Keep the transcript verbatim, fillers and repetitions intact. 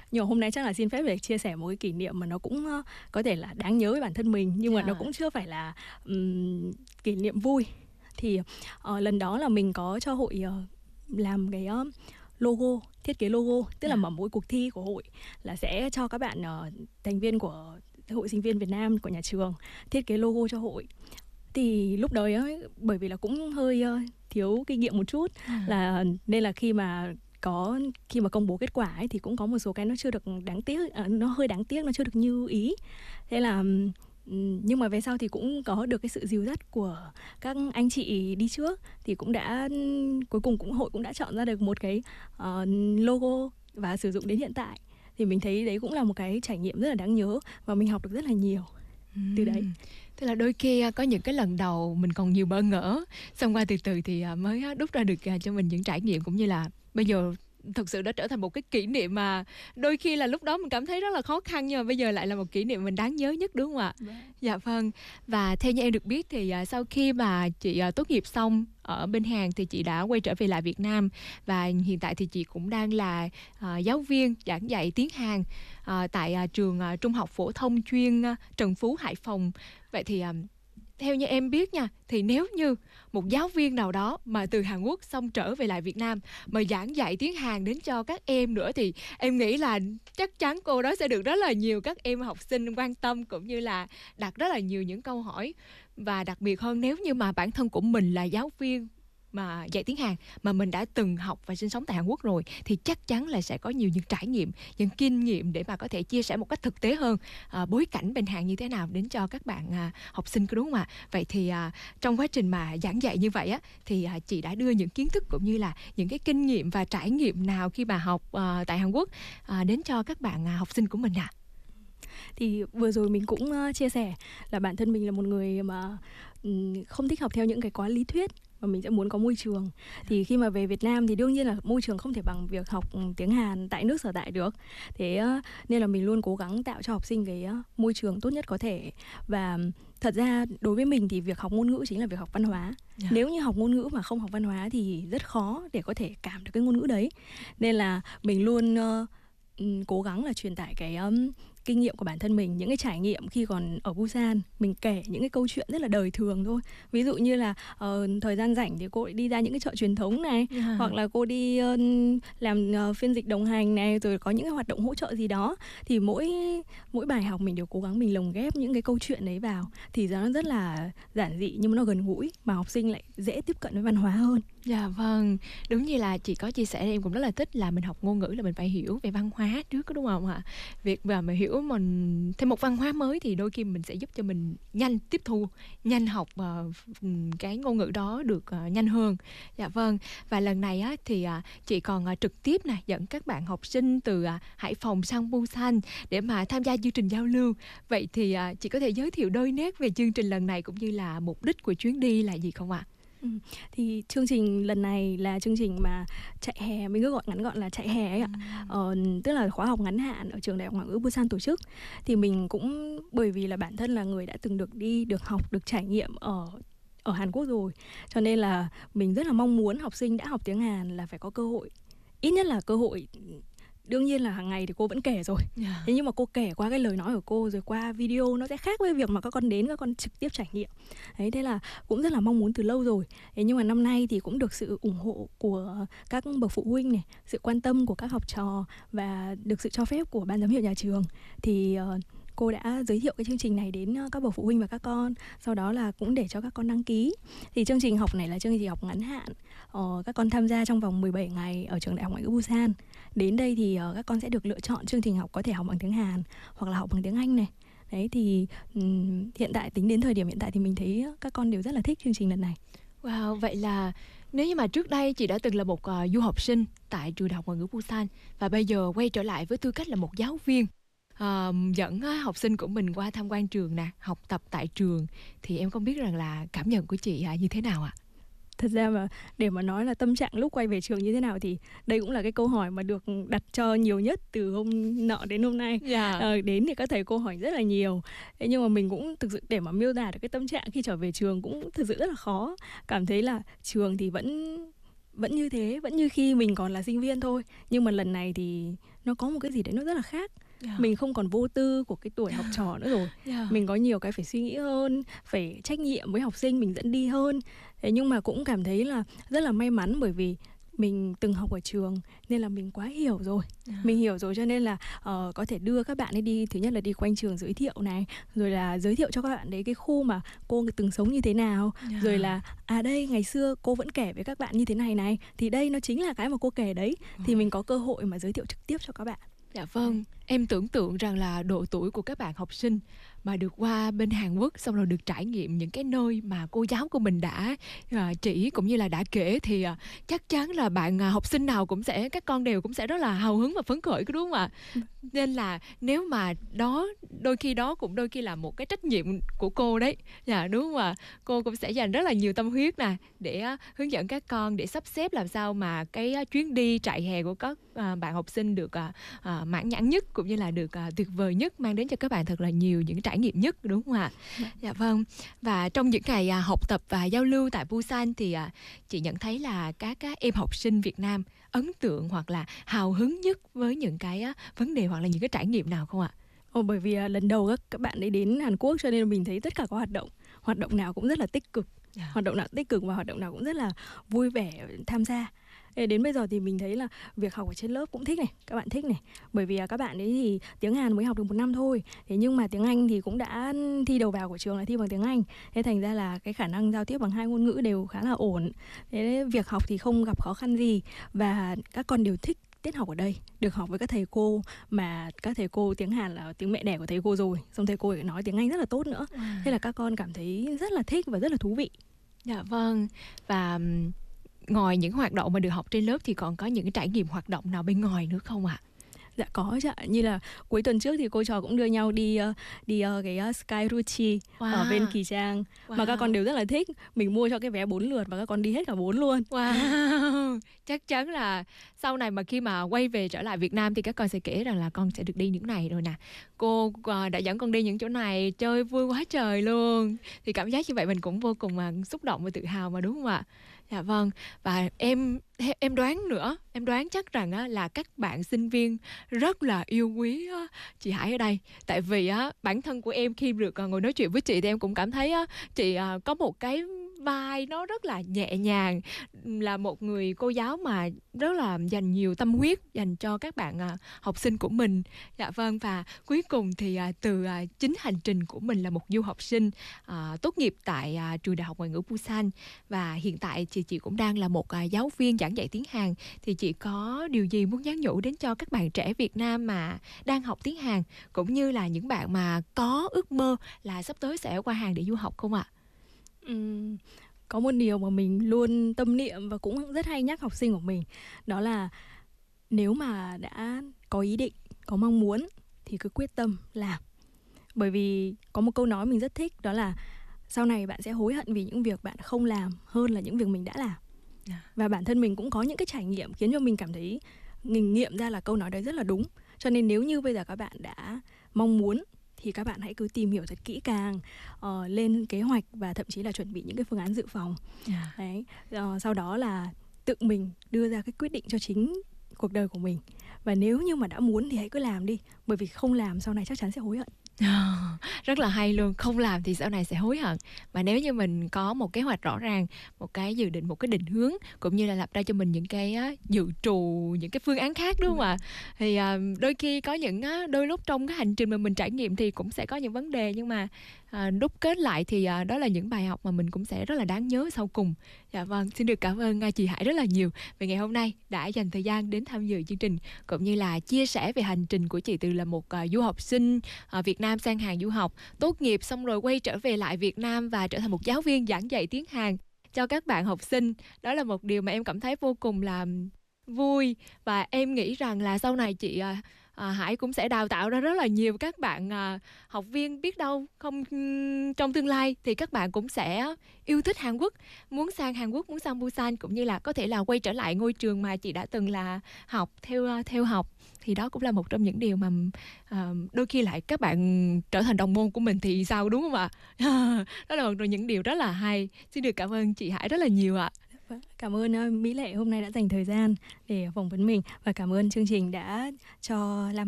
Nhưng mà hôm nay chắc là xin phép để chia sẻ một cái kỷ niệm mà nó cũng uh, có thể là đáng nhớ với bản thân mình, nhưng mà Dạ. nó cũng chưa phải là um, kỷ niệm vui. Thì uh, lần đó là mình có cho hội uh, làm cái uh, logo, thiết kế logo, tức là Dạ. mở mỗi cuộc thi của hội là sẽ cho các bạn uh, thành viên của Hội Sinh viên Việt Nam của nhà trường thiết kế logo cho hội. Thì lúc đấy ấy, bởi vì là cũng hơi uh, thiếu kinh nghiệm một chút, À. là nên là khi mà có khi mà công bố kết quả ấy, thì cũng có một số cái nó chưa được đáng tiếc, à, nó hơi đáng tiếc, nó chưa được như ý. Thế là nhưng mà về sau thì cũng có được cái sự dìu dắt của các anh chị đi trước, thì cũng đã cuối cùng cũng hội cũng đã chọn ra được một cái uh, logo và sử dụng đến hiện tại. Thì mình thấy đấy cũng là một cái trải nghiệm rất là đáng nhớ và mình học được rất là nhiều uhm. từ đấy. Tức là đôi khi có những cái lần đầu mình còn nhiều bỡ ngỡ, xong qua từ từ thì mới đúc ra được cho mình những trải nghiệm, cũng như là bây giờ thực sự đã trở thành một cái kỷ niệm mà đôi khi là lúc đó mình cảm thấy rất là khó khăn, nhưng mà bây giờ lại là một kỷ niệm mình đáng nhớ nhất, đúng không ạ? Vâng. Dạ vâng. Và theo như em được biết thì sau khi mà chị tốt nghiệp xong ở bên Hàn thì chị đã quay trở về lại Việt Nam, và hiện tại thì chị cũng đang là uh, giáo viên giảng dạy tiếng Hàn uh, tại uh, trường uh, Trung học phổ thông chuyên uh, Trần Phú, Hải Phòng. Vậy thì uh, theo như em biết nha, thì nếu như một giáo viên nào đó mà từ Hàn Quốc xong trở về lại Việt Nam mà giảng dạy tiếng Hàn đến cho các em nữa, thì em nghĩ là chắc chắn cô đó sẽ được rất là nhiều các em học sinh quan tâm, cũng như là đặt rất là nhiều những câu hỏi. Và đặc biệt hơn, nếu như mà bản thân của mình là giáo viên mà dạy tiếng Hàn mà mình đã từng học và sinh sống tại Hàn Quốc rồi, thì chắc chắn là sẽ có nhiều những trải nghiệm, những kinh nghiệm để mà có thể chia sẻ một cách thực tế hơn à, bối cảnh bên Hàn như thế nào đến cho các bạn à, học sinh, có đúng không ạ? Vậy thì à, trong quá trình mà giảng dạy như vậy á, thì à, chị đã đưa những kiến thức cũng như là những cái kinh nghiệm và trải nghiệm nào khi mà học à, tại Hàn Quốc à, đến cho các bạn à, học sinh của mình ạ? À? Thì vừa rồi mình cũng uh, chia sẻ là bản thân mình là một người mà um, không thích học theo những cái quá lý thuyết, mà mình sẽ muốn có môi trường. Thì khi mà về Việt Nam thì đương nhiên là môi trường không thể bằng việc học tiếng Hàn tại nước sở tại được. Thế uh, nên là mình luôn cố gắng tạo cho học sinh cái uh, môi trường tốt nhất có thể. Và thật ra đối với mình thì việc học ngôn ngữ chính là việc học văn hóa. Yeah. Nếu như học ngôn ngữ mà không học văn hóa thì rất khó để có thể cảm được cái ngôn ngữ đấy. Nên là mình luôn uh, um, cố gắng là truyền tải cái um, kinh nghiệm của bản thân mình, những cái trải nghiệm khi còn ở Busan. Mình kể những cái câu chuyện rất là đời thường thôi. Ví dụ như là uh, thời gian rảnh thì cô đi ra những cái chợ truyền thống này, yeah. hoặc là cô đi uh, làm uh, phiên dịch đồng hành này, rồi có những cái hoạt động hỗ trợ gì đó. Thì mỗi mỗi bài học mình đều cố gắng mình lồng ghép những cái câu chuyện đấy vào. Thì nó rất là giản dị nhưng mà nó gần gũi, mà học sinh lại dễ tiếp cận với văn hóa hơn. Dạ vâng, đúng như là chị có chia sẻ, em cũng rất là thích là mình học ngôn ngữ là mình phải hiểu về văn hóa trước, có đúng không ạ? Việc mà mình hiểu mình thêm một văn hóa mới thì đôi khi mình sẽ giúp cho mình nhanh tiếp thu, nhanh học uh, cái ngôn ngữ đó được uh, nhanh hơn. Dạ vâng, và lần này á, thì uh, chị còn uh, trực tiếp nè dẫn các bạn học sinh từ uh, Hải Phòng sang Busan để mà tham gia chương trình giao lưu. Vậy thì uh, chị có thể giới thiệu đôi nét về chương trình lần này cũng như là mục đích của chuyến đi là gì không ạ? Ừ. Thì chương trình lần này là chương trình mà chạy hè, mình cứ gọi ngắn gọn là chạy hè ấy ạ. Ừ. Ờ, tức là khóa học ngắn hạn ở trường Đại học Ngoại ngữ Busan tổ chức. Thì mình cũng bởi vì là bản thân là người đã từng được đi, được học, được trải nghiệm ở ở Hàn Quốc rồi, cho nên là mình rất là mong muốn học sinh đã học tiếng Hàn là phải có cơ hội, ít nhất là cơ hội. Đương nhiên là hàng ngày thì cô vẫn kể rồi, yeah. Thế nhưng mà cô kể qua cái lời nói của cô rồi qua video nó sẽ khác với việc mà các con đến, các con trực tiếp trải nghiệm. Đấy, thế là cũng rất là mong muốn từ lâu rồi. Thế nhưng mà năm nay thì cũng được sự ủng hộ của các bậc phụ huynh này, sự quan tâm của các học trò và được sự cho phép của ban giám hiệu nhà trường. Thì uh, cô đã giới thiệu cái chương trình này đến các bậc phụ huynh và các con. Sau đó là cũng để cho các con đăng ký. Thì chương trình học này là chương trình học ngắn hạn. Ờ, các con tham gia trong vòng mười bảy ngày ở trường Đại học Ngoại ngữ Busan. Đến đây thì uh, các con sẽ được lựa chọn chương trình học có thể học bằng tiếng Hàn hoặc là học bằng tiếng Anh này. Đấy thì um, hiện tại tính đến thời điểm hiện tại thì mình thấy các con đều rất là thích chương trình lần này. Wow, vậy là nếu như mà trước đây chị đã từng là một uh, du học sinh tại trường Đại học Ngoại ngữ Busan và bây giờ quay trở lại với tư cách là một giáo viên, Uh, dẫn uh, học sinh của mình qua tham quan trường nè, học tập tại trường, thì em không biết rằng là cảm nhận của chị uh, như thế nào ạ? Thật ra mà để mà nói là tâm trạng lúc quay về trường như thế nào thì đây cũng là cái câu hỏi mà được đặt cho nhiều nhất từ hôm nọ đến hôm nay. Yeah. À, đến thì các thầy cô hỏi rất là nhiều. Thế nhưng mà mình cũng thực sự để mà miêu tả được cái tâm trạng khi trở về trường cũng thực sự rất là khó. Cảm thấy là trường thì vẫn vẫn như thế, vẫn như khi mình còn là sinh viên thôi. Nhưng mà lần này thì nó có một cái gì đấy nó rất là khác. Yeah. Mình không còn vô tư của cái tuổi học trò nữa rồi. Yeah. Mình có nhiều cái phải suy nghĩ hơn, phải trách nhiệm với học sinh mình dẫn đi hơn. Thế nhưng mà cũng cảm thấy là rất là may mắn, bởi vì mình từng học ở trường nên là mình quá hiểu rồi. Yeah. Mình hiểu rồi cho nên là uh, có thể đưa các bạn ấy đi, thứ nhất là đi quanh trường giới thiệu này, rồi là giới thiệu cho các bạn đấy cái khu mà cô từng sống như thế nào. Yeah. Rồi là à đây ngày xưa cô vẫn kể với các bạn như thế này này, thì đây nó chính là cái mà cô kể đấy. Oh. Thì mình có cơ hội mà giới thiệu trực tiếp cho các bạn. Dạ vâng, em tưởng tượng rằng là độ tuổi của các bạn học sinh mà được qua bên Hàn Quốc, xong rồi được trải nghiệm những cái nơi mà cô giáo của mình đã uh, chỉ cũng như là đã kể, thì uh, chắc chắn là bạn uh, học sinh nào cũng sẽ, các con đều cũng sẽ rất là hào hứng và phấn khởi, đúng không ạ? Nên là nếu mà đó, đôi khi đó cũng đôi khi là một cái trách nhiệm của cô đấy, dạ đúng không ạ? Cô cũng sẽ dành rất là nhiều tâm huyết nè để uh, hướng dẫn các con, để sắp xếp làm sao mà cái uh, chuyến đi trại hè của các uh, bạn học sinh được uh, uh, mãn nhãn nhất, cũng như là được uh, tuyệt vời nhất, mang đến cho các bạn thật là nhiều những trải nghiệm nhất, đúng không ạ? Dạ. Dạ vâng. Và trong những ngày à, học tập và giao lưu tại Busan thì à, chị nhận thấy là các, các em học sinh Việt Nam ấn tượng hoặc là hào hứng nhất với những cái á, vấn đề hoặc là những cái trải nghiệm nào không ạ? Ồ, bởi vì à, lần đầu các, các bạn ấy đến Hàn Quốc cho nên mình thấy tất cả các hoạt động, hoạt động nào cũng rất là tích cực. Yeah. Hoạt động nào tích cực và hoạt động nào cũng rất là vui vẻ tham gia. Đến bây giờ thì mình thấy là việc học ở trên lớp cũng thích này, các bạn thích này. Bởi vì các bạn ấy thì tiếng Hàn mới học được một năm thôi. Thế nhưng mà tiếng Anh thì cũng đã thi đầu vào của trường là thi bằng tiếng Anh. Thế thành ra là cái khả năng giao tiếp bằng hai ngôn ngữ đều khá là ổn. Thế việc học thì không gặp khó khăn gì. Và các con đều thích tiết học ở đây, được học với các thầy cô mà các thầy cô tiếng Hàn là tiếng mẹ đẻ của thầy cô rồi, xong thầy cô nói tiếng Anh rất là tốt nữa. À. Thế là các con cảm thấy rất là thích và rất là thú vị. Dạ vâng. Và ngoài những hoạt động mà được học trên lớp thì còn có những cái trải nghiệm hoạt động nào bên ngoài nữa không ạ? Dạ có chứ ạ. Như là cuối tuần trước thì cô trò cũng đưa nhau đi uh, đi uh, cái uh, Sky Ruchi wow. ở bên Kỳ Trang. Wow. Mà các con đều rất là thích. Mình mua cho cái vé bốn lượt và các con đi hết cả bốn luôn. Wow. Chắc chắn là sau này mà khi mà quay về trở lại Việt Nam thì các con sẽ kể rằng là con sẽ được đi những này rồi nè. Cô uh, đã dẫn con đi những chỗ này, chơi vui quá trời luôn. Thì cảm giác như vậy mình cũng vô cùng uh, xúc động và tự hào mà, đúng không ạ? Dạ vâng. Và em em đoán nữa, em đoán chắc rằng á, là các bạn sinh viên rất là yêu quý á, chị Hải ở đây. Tại vì á, bản thân của em khi được ngồi nói chuyện với chị thì em cũng cảm thấy á, chị à, có một cái vai nó rất là nhẹ nhàng, là một người cô giáo mà rất là dành nhiều tâm huyết dành cho các bạn à, học sinh của mình. Dạ vâng. Và cuối cùng thì à, từ à, chính hành trình của mình là một du học sinh à, tốt nghiệp tại à, trường đại học ngoại ngữ Busan, và hiện tại thì chị cũng đang là một à, giáo viên giảng dạy tiếng Hàn. Thì chị có điều gì muốn nhắn nhủ đến cho các bạn trẻ Việt Nam mà đang học tiếng Hàn, cũng như là những bạn mà có ước mơ là sắp tới sẽ qua Hàn để du học không ạ? Uhm, có một điều mà mình luôn tâm niệm và cũng rất hay nhắc học sinh của mình, đó là nếu mà đã có ý định, có mong muốn thì cứ quyết tâm làm. Bởi vì có một câu nói mình rất thích, đó là sau này bạn sẽ hối hận vì những việc bạn không làm hơn là những việc mình đã làm. Yeah. Và bản thân mình cũng có những cái trải nghiệm khiến cho mình cảm thấy mình nghiệm ra là câu nói đấy rất là đúng. Cho nên nếu như bây giờ các bạn đã mong muốn thì các bạn hãy cứ tìm hiểu thật kỹ càng, uh, lên kế hoạch và thậm chí là chuẩn bị những cái phương án dự phòng. Yeah. Đấy. Uh, sau đó là tự mình đưa ra cái quyết định cho chính cuộc đời của mình. Và nếu như mà đã muốn thì hãy cứ làm đi, bởi vì không làm sau này chắc chắn sẽ hối hận. Rất là hay luôn. Không làm thì sau này sẽ hối hận. Mà nếu như mình có một kế hoạch rõ ràng, một cái dự định, một cái định hướng, cũng như là lập ra cho mình những cái uh, dự trù, những cái phương án khác, đúng không ạ? Ừ. Thì uh, đôi khi có những uh, đôi lúc trong cái hành trình mà mình trải nghiệm thì cũng sẽ có những vấn đề, nhưng mà uh, đúc kết lại thì uh, đó là những bài học mà mình cũng sẽ rất là đáng nhớ sau cùng. Dạ vâng, xin được cảm ơn uh, chị Hải rất là nhiều vì ngày hôm nay đã dành thời gian đến tham dự chương trình, cũng như là chia sẻ về hành trình của chị từ là một uh, du học sinh uh, Việt Nam sang Hàn du học, tốt nghiệp xong rồi quay trở về lại Việt Nam và trở thành một giáo viên giảng dạy tiếng Hàn cho các bạn học sinh. Đó là một điều mà em cảm thấy vô cùng là vui, và em nghĩ rằng là sau này chị à, à, Hải cũng sẽ đào tạo ra rất là nhiều các bạn à, học viên, biết đâu không trong tương lai thì các bạn cũng sẽ yêu thích Hàn Quốc, muốn sang Hàn Quốc, muốn sang Busan, cũng như là có thể là quay trở lại ngôi trường mà chị đã từng là học theo theo học. Thì đó cũng là một trong những điều mà uh, đôi khi lại các bạn trở thành đồng môn của mình thì sao, đúng không ạ? Đó là một trong những điều rất là hay. Xin được cảm ơn chị Hải rất là nhiều ạ. Cảm ơn uh, Mỹ Lệ hôm nay đã dành thời gian để phỏng vấn mình, và cảm ơn chương trình đã cho Lam